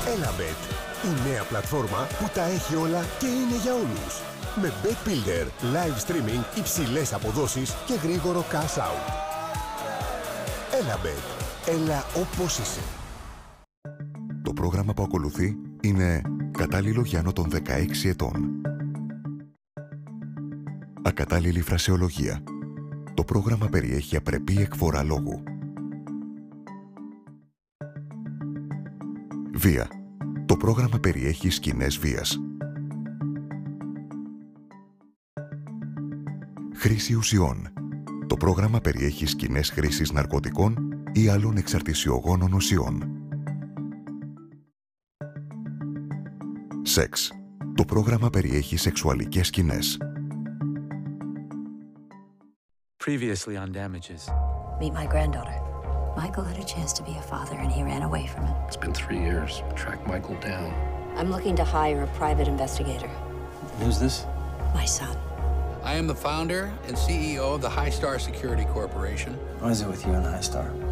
Elabet, η νέα πλατφόρμα που τα έχει όλα και είναι για όλους. Με Bet Builder, live streaming, υψηλές αποδόσεις και γρήγορο cash out. Elabet, έλα όπως είσαι. Το πρόγραμμα που ακολουθεί είναι κατάλληλο για άνω των 16 ετών. Ακατάλληλη φρασεολογία. Το πρόγραμμα περιέχει απρεπή εκφορά λόγου. Βία. Το πρόγραμμα περιέχει σκηνές βίας. Χρήση ουσιών. Το πρόγραμμα περιέχει σκηνές χρήσης ναρκωτικών ή άλλων εξαρτησιογόνων ουσιών. Σεξ. Το πρόγραμμα περιέχει σεξουαλικές σκηνές. Previously on Damages. Meet my granddaughter. Michael had a chance to be a father and he ran away from it. It's been 3 years. Track Michael down. I'm looking to hire a private investigator. Who's this? My son. I am the founder and CEO of the High Star Security Corporation. What is it with you and High Star?